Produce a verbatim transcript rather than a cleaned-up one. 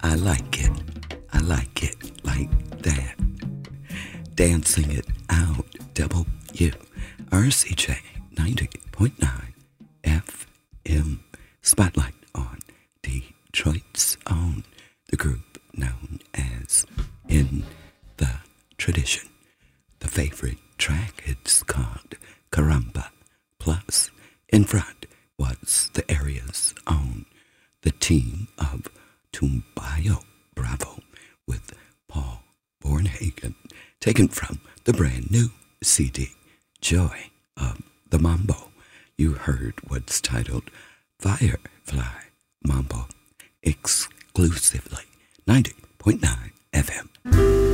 I like it. I like it like that. Dancing it out. W R C J ninety point nine F M. Spotlight on Detroit's own, the group known as In the Tradition. The favorite track, it's called Caramba. Plus, in front was the area's own, the team of Tumbayo Bravo with Paul Bornhagen, taken from the brand new C D, Joy of the Mambo. You heard what's titled Firefly Mambo, exclusively ninety point nine F M.